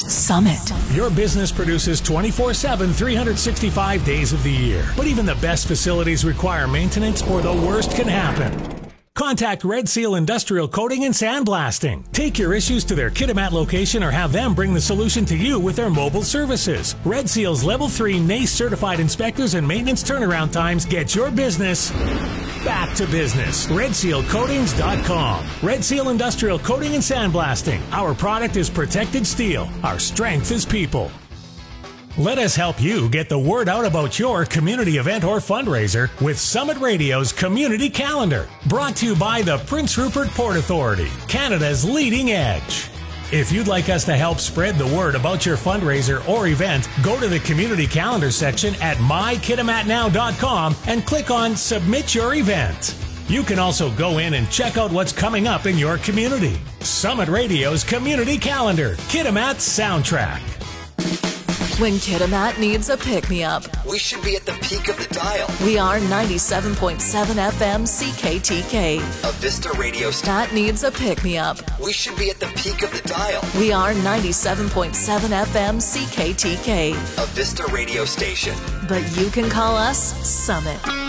Summit. Your business produces 24/7, 365 days of the year. But even the best facilities require maintenance or the worst can happen. Contact Red Seal Industrial Coating and Sandblasting. Take your issues to their Kitimat location or have them bring the solution to you with their mobile services. Red Seal's Level 3 NACE certified inspectors and maintenance turnaround times get your business back to business. RedSealCoatings.com. Red Seal Industrial Coating and Sandblasting. Our product is protected steel. Our strength is people. Let us help you get the word out about your community event or fundraiser with Summit Radio's Community Calendar. Brought to you by the Prince Rupert Port Authority, Canada's leading edge. If you'd like us to help spread the word about your fundraiser or event, go to the Community Calendar section at mykitimatnow.com and click on Submit Your Event. You can also go in and check out what's coming up in your community. Summit Radio's Community Calendar, Kitimat's soundtrack. When Kitimat needs a pick-me-up, we should be at the peak of the dial. We are 97.7 FM CKTK. A Vista radio station. That needs a pick-me-up. We should be at the peak of the dial. We are 97.7 FM CKTK. A Vista radio station. But you can call us Summit.